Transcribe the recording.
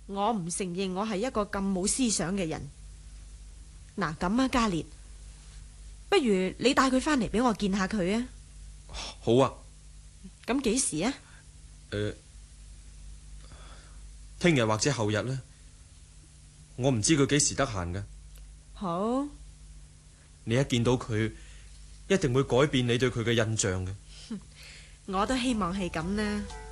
我唔承認我係一個咁冇思想嘅人。嗱，咁啊，嘉烈，不如你帶佢返嚟俾我見下佢啊。 好啊。 咁幾時啊？ 聽日或者後日呢？我唔知佢幾時得閒嘅。 好。 你一見到佢，一定會改變你對佢嘅印象嘅。 我都希望係咁啦。